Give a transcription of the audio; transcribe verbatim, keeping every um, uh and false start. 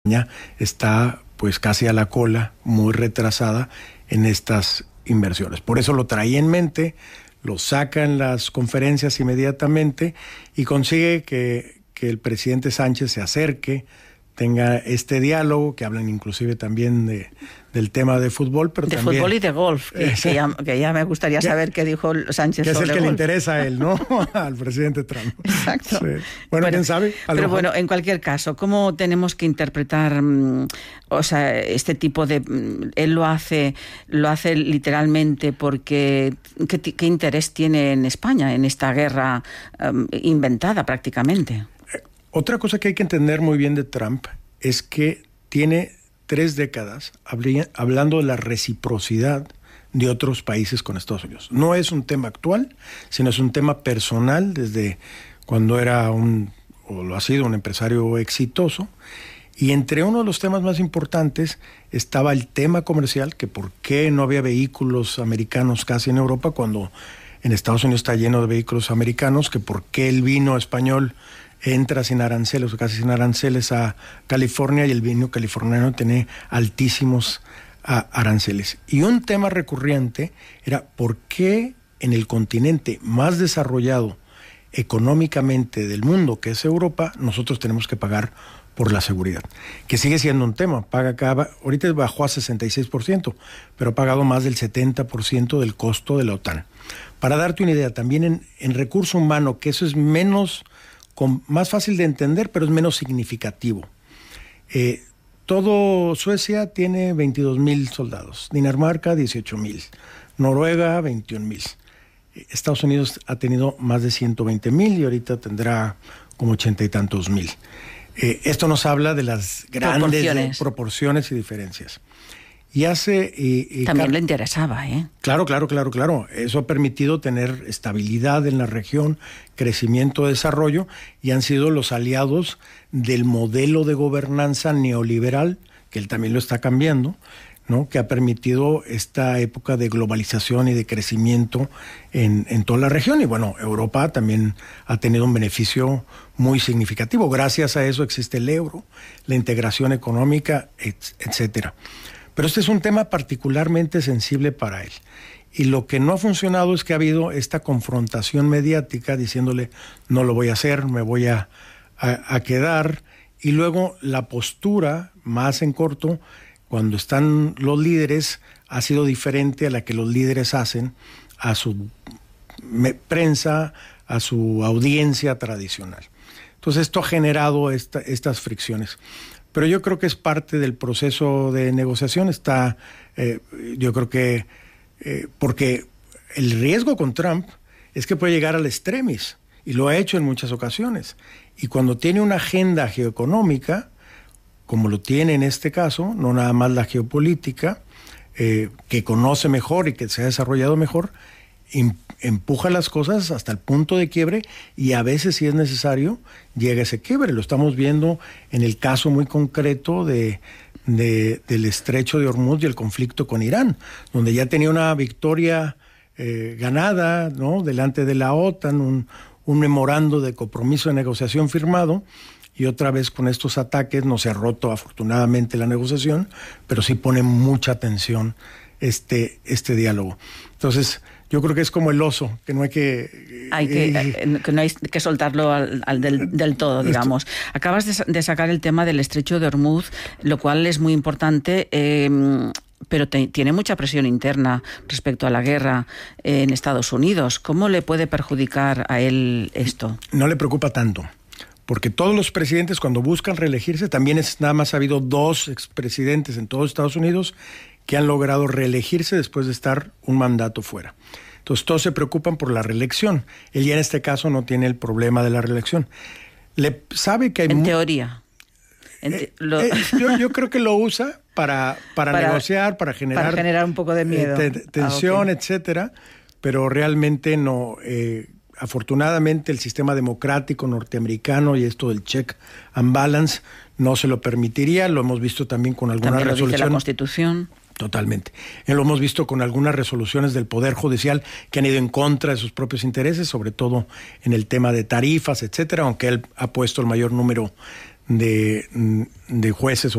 está pues casi a la cola, muy retrasada en estas inversiones. Por eso lo traía en mente, lo saca en las conferencias inmediatamente y consigue que, que el presidente Sánchez se acerque, tenga este diálogo, que hablan inclusive también de, del tema de fútbol, pero de también... fútbol y de golf, que, que, ya, que ya me gustaría saber qué dijo Sánchez que sobre es el que golf. le interesa a él, ¿no? Al presidente Trump. Exacto. Sí. Bueno, quién sabe. Pero mejor... bueno, en cualquier caso, ¿cómo tenemos que interpretar, mmm, o sea, este tipo de... Mmm, él lo hace, lo hace literalmente porque... ¿qué, qué interés tiene en España, en esta guerra um, inventada prácticamente? Otra cosa que hay que entender muy bien de Trump es que tiene tres décadas hablando de la reciprocidad de otros países con Estados Unidos. No es un tema actual, sino es un tema personal desde cuando era un, o lo ha sido, un empresario exitoso. Y entre uno de los temas más importantes estaba el tema comercial, que por qué no había vehículos americanos casi en Europa cuando en Estados Unidos está lleno de vehículos americanos, que por qué el vino español entra sin aranceles o casi sin aranceles a California y el vino californiano tiene altísimos uh, aranceles. Y un tema recurrente era por qué en el continente más desarrollado económicamente del mundo, que es Europa, nosotros tenemos que pagar por la seguridad, que sigue siendo un tema. Paga cada, ahorita bajó a sesenta y seis por ciento, pero ha pagado más del setenta por ciento del costo de la OTAN. Para darte una idea, también en, en recurso humano, que eso es menos... Con, más fácil de entender, pero es menos significativo. Eh, todo Suecia tiene veintidós mil soldados, Dinamarca dieciocho mil, Noruega veintiún mil. Estados Unidos ha tenido más de ciento veinte mil y ahorita tendrá como ochenta y tantos mil. Eh, esto nos habla de las grandes proporciones, proporciones y diferencias. Y hace... Y, y También Car- le interesaba, ¿eh? Claro, claro, claro, claro. Eso ha permitido tener estabilidad en la región, crecimiento, desarrollo, y han sido los aliados del modelo de gobernanza neoliberal, que él también lo está cambiando, ¿no? Que ha permitido esta época de globalización y de crecimiento en, en toda la región. Y bueno, Europa también ha tenido un beneficio muy significativo. Gracias a eso existe el euro, la integración económica, et- etcétera. Pero este es un tema particularmente sensible para él. Y lo que no ha funcionado es que ha habido esta confrontación mediática diciéndole no lo voy a hacer, me voy a, a, a quedar. Y luego la postura más en corto, cuando están los líderes, ha sido diferente a la que los líderes hacen a su me, prensa, a su audiencia tradicional. Entonces esto ha generado esta, estas fricciones. Pero yo creo que es parte del proceso de negociación. Está, eh, yo creo que, eh, porque el riesgo con Trump es que puede llegar al extremis, y lo ha hecho en muchas ocasiones. Y cuando tiene una agenda geoeconómica, como lo tiene en este caso, no nada más la geopolítica, eh, que conoce mejor y que se ha desarrollado mejor, im- empuja las cosas hasta el punto de quiebre y a veces, si es necesario, llega ese quiebre. Lo estamos viendo en el caso muy concreto de, de, del estrecho de Hormuz y el conflicto con Irán, donde ya tenía una victoria eh, ganada, ¿no? Delante de la OTAN, un, un memorando de compromiso de negociación firmado, y otra vez con estos ataques no se ha roto afortunadamente la negociación, pero sí pone mucha tensión este, este diálogo. Entonces, yo creo que es como el oso, que no hay que... Hay que, eh, que no hay que soltarlo al, al del, del todo, digamos. Acabas de, de sacar el tema del estrecho de Hormuz, lo cual es muy importante, eh, pero te, tiene mucha presión interna respecto a la guerra eh, en Estados Unidos. ¿Cómo le puede perjudicar a él esto? No le preocupa tanto, porque todos los presidentes cuando buscan reelegirse, también es nada más ha habido dos expresidentes en todos Estados Unidos que han logrado reelegirse después de estar un mandato fuera. Entonces todos se preocupan por la reelección. Él ya en este caso no tiene el problema de la reelección. Le sabe que hay... En mu- teoría. En te- eh, lo... eh, yo, yo creo que lo usa para, para, Para- negociar, para generar... para generar un poco de miedo. eh, te- tensión, Ah, ok. etcétera, pero realmente no... Eh, afortunadamente el sistema democrático norteamericano y esto del check and balance no se lo permitiría. Lo hemos visto también con alguna También lo dice resolución. la Constitución. Totalmente. Eh, Lo hemos visto con algunas resoluciones del Poder Judicial que han ido en contra de sus propios intereses, sobre todo en el tema de tarifas, etcétera, aunque él ha puesto el mayor número de, de jueces